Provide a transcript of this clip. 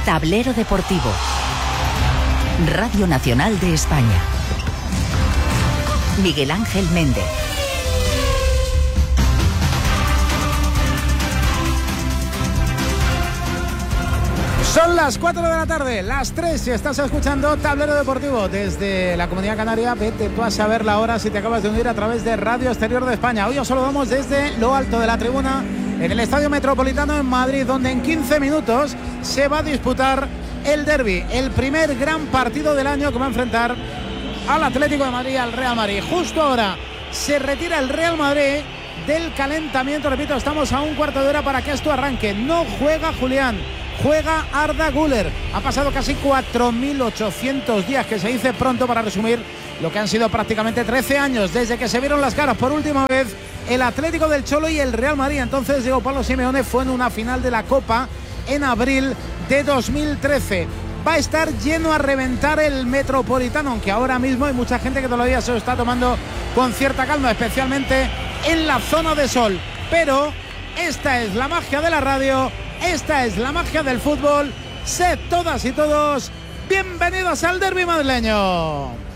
Tablero Deportivo. Radio Nacional de España. Miguel Ángel Méndez. Son las 4 de la tarde, las 3 si estás escuchando Tablero Deportivo desde la Comunidad Canaria. Vete tú a saber la hora si te acabas de unir a través de Radio Exterior de España. Hoy os saludamos desde lo alto de la tribuna en el Estadio Metropolitano en Madrid, donde en 15 minutos se va a disputar el derbi, el primer gran partido del año que va a enfrentar al Atlético de Madrid, al Real Madrid. Justo ahora se retira el Real Madrid del calentamiento, repito, estamos a un cuarto de hora para que esto arranque. No juega Julián, juega Arda Güler. Ha pasado casi 4.800 días, que se dice pronto para resumir lo que han sido prácticamente 13 años desde que se vieron las caras por última vez el Atlético del Cholo y el Real Madrid. Entonces Diego Pablo Simeone fue en una final de la Copa en abril de 2013. Va a estar lleno a reventar el Metropolitano, aunque ahora mismo hay mucha gente que todavía se lo está tomando con cierta calma, especialmente en la zona de sol. Pero esta es la magia de la radio, esta es la magia del fútbol. Sed todas y todos bienvenidos al derbi madrileño.